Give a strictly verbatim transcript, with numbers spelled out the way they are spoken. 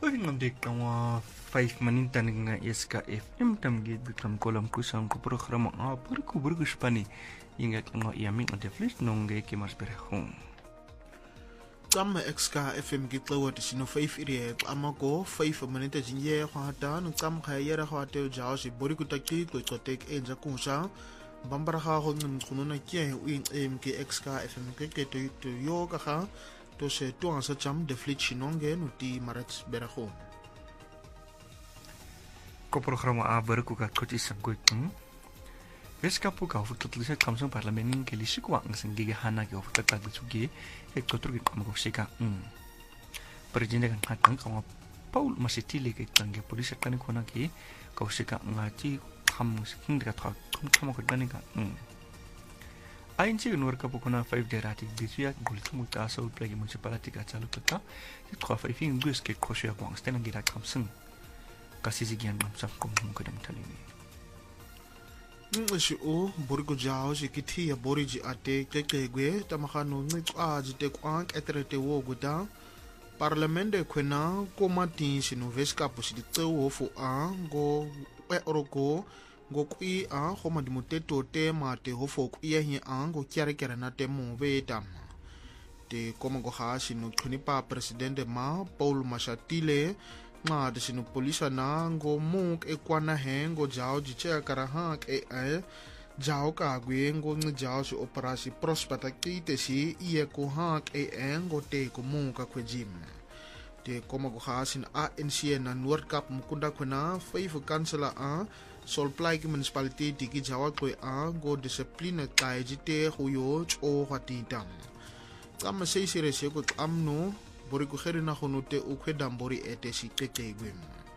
Oingamdik tama five manintan nga S K F M tamgid bikram kolam kusang ko programa nga burku burku spani ingat nga iaming ante flis nongge ke mas berhong. Tama X K F M gitlawa tisino five iriye amako five manita jinye khata nung tam khayera khate jao si boriku takti ko chotek enja kunsa bambara kha ho ngun khununa kye uing em ke X K F M ke ke to yo ka kha to se to ansa cham de flit chinonge nuti marat beraho Ko programa a burku ka koti sangkutung Veskapu ka fututlisat kamsang parlamenin ke lisikwa ang sanggige hana ke futat tagsugi ek totru ke kamgo sika um Presiden kan hatang kama Paul masitili ke tangge polisi kan ko na ke ka sika ngati kam siking de ka kum kam ko dani ka um Ain si nur ka pukuna five de rati disuya gultum ta sol plagi municipality ka chalu ta se trois five ingus ke khoshya ko ang stena gira kamsang kasi sigian mamsak ko mo kadam talini Ngishi o borigo jao si kiti ya boriji ate kekegwe tamakano ngitwa jite kwank etrete wo guda Parlamente kwena komati sino veska posidi tsewo fu a go e oroko go kui a khoma dimuteto te mate ho fo kui hi a go kyare kyare na te mo beta te koma go ha sino khunipa presidente ma Paul Mashatile nga de sino polisa na go muk e kwana he go jao jiche karaha ke e jao ka gwe go ngi jao si operasi prospata kite si ie ko ha ke e go te ko muka kwejim te koma go ha sin A N C na World Cup mukunda khona five kansela a solplai ki municipality diki jawa ko a go discipline tai jite huyo cho hatitam kama sei sire se ko amno bori ko khere na khono te o khedam bori ete si kekegwe